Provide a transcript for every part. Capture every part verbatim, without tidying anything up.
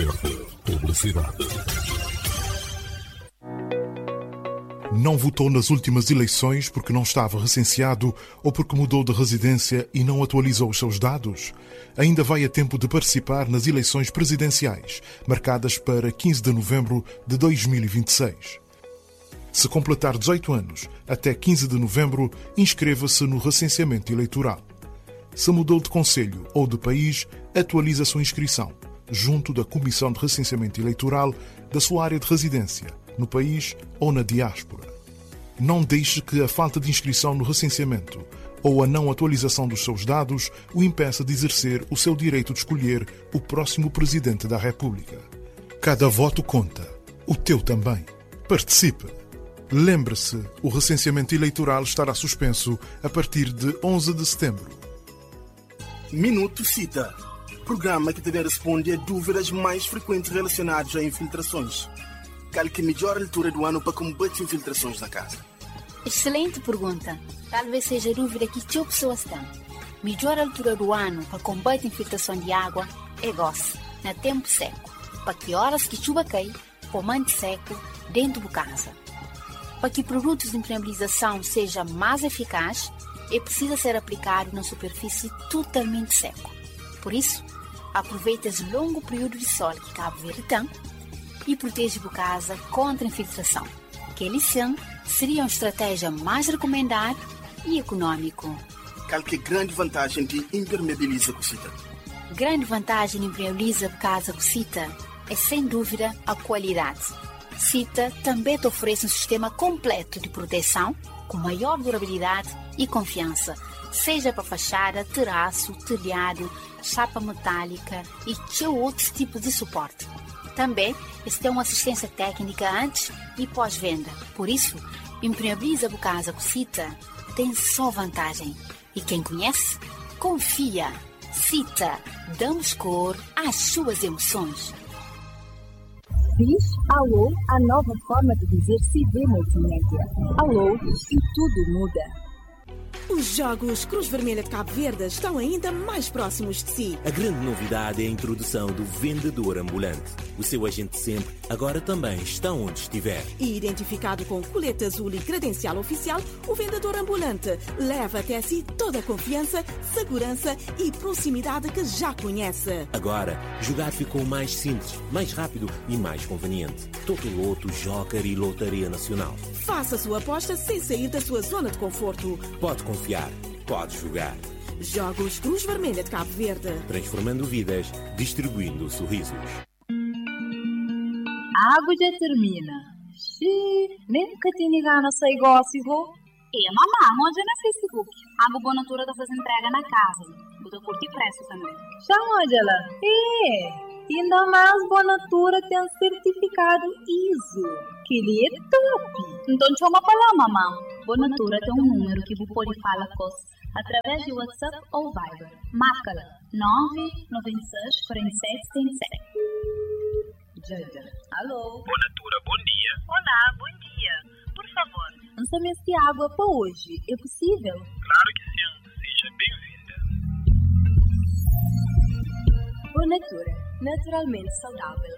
Verde. Publicidade. Não votou nas últimas eleições porque não estava recenseado ou porque mudou de residência e não atualizou os seus dados? Ainda vai a tempo de participar nas eleições presidenciais, marcadas para quinze de novembro de dois mil e vinte e seis. Se completar dezoito anos, até quinze de novembro, inscreva-se no recenseamento eleitoral. Se mudou de concelho ou de país, atualize a sua inscrição, junto da Comissão de Recenseamento Eleitoral da sua área de residência, no país ou na diáspora. Não deixe que a falta de inscrição no recenseamento ou a não atualização dos seus dados o impeça de exercer o seu direito de escolher o próximo Presidente da República. Cada voto conta. O teu também. Participe! Lembre-se, o recenseamento eleitoral estará suspenso a partir de onze de setembro. Minuto Cita. Programa que te responde a dúvidas mais frequentes relacionadas a infiltrações. Qual que é a melhor altura do ano para combater infiltrações na casa? Excelente pergunta. Talvez seja a dúvida que as pessoas têm. Melhor altura do ano para combater infiltração de água é agosto, no tempo seco. Para que horas que chuva cai, comande seco dentro de casa. Para que produtos de impermeabilização seja mais eficaz, é preciso ser aplicado na superfície totalmente seco. Por isso, aproveite esse longo período de sol que Cabo Verde tem e proteja a casa contra a infiltração, que eles são, seria uma estratégia mais recomendada e econômico. Qual que é a grande vantagem de impermeabiliza cocita? Grande vantagem de impermeabiliza casa cocita é, sem dúvida, a qualidade. Cita também te oferece um sistema completo de proteção com maior durabilidade e confiança, seja para fachada, terraço, telhado, chapa metálica e que outros tipos de suporte. Também, eles têm uma assistência técnica antes e pós-venda. Por isso, impermeabiliza a casa Cocita tem só vantagem. E quem conhece, confia. Cita, damos cor às suas emoções. Diz alô, a nova forma de dizer C D Multimédia. Alô e tudo muda. Os Jogos Cruz Vermelha de Cabo Verde estão ainda mais próximos de si. A grande novidade é a introdução do vendedor ambulante. O seu agente sempre, agora também está onde estiver. E identificado com colete azul e credencial oficial, o vendedor ambulante leva até si toda a confiança, segurança e proximidade que já conhece. Agora, jogar ficou mais simples, mais rápido e mais conveniente. Totoloto, Joker e Lotaria Nacional. Faça a sua aposta sem sair da sua zona de conforto. Pode confiar, pode jogar. Jogos Cruz Vermelha de Cabo Verde. Transformando vidas, distribuindo sorrisos. A água já termina. Xiii, nem nunca tinha ganho esse negócio. E a mamãe, onde é no Facebook? A água boa natura está fazendo entrega na casa. Vou curtir preço também. Já onde ela? É. Ainda mais Boa Natura tem certificado I S O, que ele é top. Então chama para lá, mamãe. Boa Natura tem um número que você pode falar com através de WhatsApp ou Viber. Marca-la nove nove seis, quatro sete, sete sete. Jaja. Alô? Boa Natura, bom dia. Olá, bom dia. Por favor. Lançamento de água para hoje, é possível? Claro que sim. Seja bem-vinda. Boa Natura, naturalmente saudável.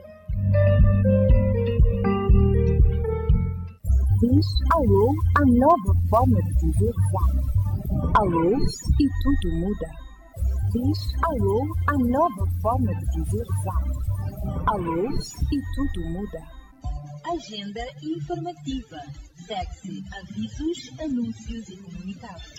Diz alô, a nova forma de dizer já. Alô e tudo muda. Diz alô, a nova forma de dizer já. Alô e tudo muda. Agenda informativa. Segue-se avisos, anúncios e comunicados.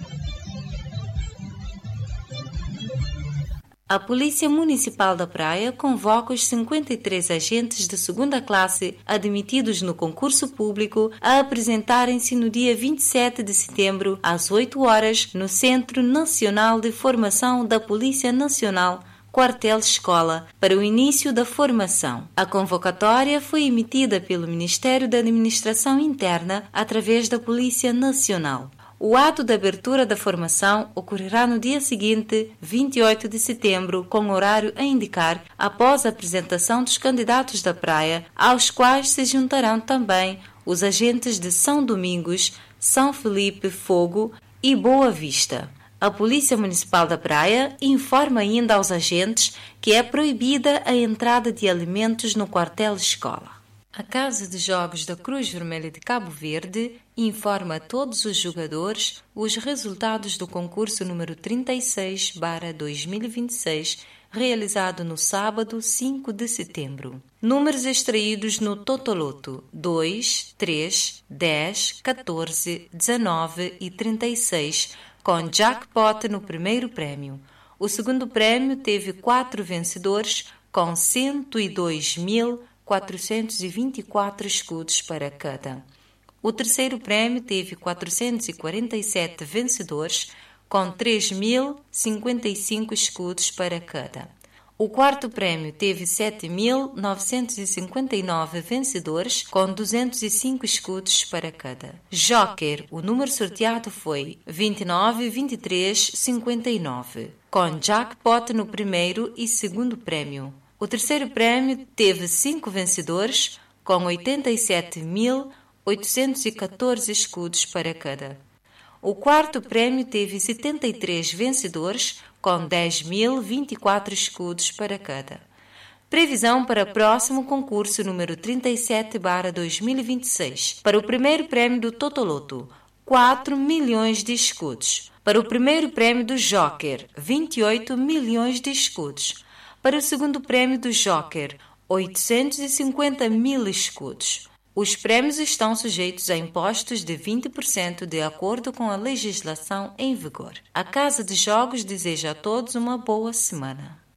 A Polícia Municipal da Praia convoca os cinquenta e três agentes de segunda classe admitidos no concurso público a apresentarem-se no dia vinte e sete de setembro, às oito horas, no Centro Nacional de Formação da Polícia Nacional, Quartel Escola, para o início da formação. A convocatória foi emitida pelo Ministério da Administração Interna através da Polícia Nacional. O ato de abertura da formação ocorrerá no dia seguinte, vinte e oito de setembro, com horário a indicar após a apresentação dos candidatos da praia, aos quais se juntarão também os agentes de São Domingos, São Felipe, Fogo e Boa Vista. A Polícia Municipal da Praia informa ainda aos agentes que é proibida a entrada de alimentos no quartel-escola. A Casa de Jogos da Cruz Vermelha de Cabo Verde informa a todos os jogadores os resultados do concurso número trinta e seis barra dois mil e vinte e seis, realizado no sábado, cinco de setembro. Números extraídos no Totoloto: dois, três, dez, catorze, dezenove e trinta e seis, com jackpot no primeiro prémio. O segundo prémio teve quatro vencedores, com cento e dois mil quatrocentos e vinte e quatro escudos para cada. O terceiro prémio teve quatrocentos e quarenta e sete vencedores, com três mil e cinquenta e cinco escudos para cada. O quarto prémio teve sete mil novecentos e cinquenta e nove vencedores, com duzentos e cinco escudos para cada. Joker, o número sorteado foi vinte e nove, vinte e três, cinquenta e nove, com jackpot no primeiro e segundo prémio. O terceiro prémio teve cinco vencedores, com oitenta e sete mil oitocentos e catorze escudos para cada. O quarto prémio teve setenta e três vencedores, com dez mil e vinte e quatro escudos para cada. Previsão para o próximo concurso número trinta e sete barra dois mil e vinte e seis. Para o primeiro prémio do Totoloto, quatro milhões de escudos. Para o primeiro prémio do Joker, vinte e oito milhões de escudos. Para o segundo prémio do Joker, oitocentos e cinquenta mil escudos. Os prêmios estão sujeitos a impostos de vinte por cento de acordo com a legislação em vigor. A Casa de Jogos deseja a todos uma boa semana.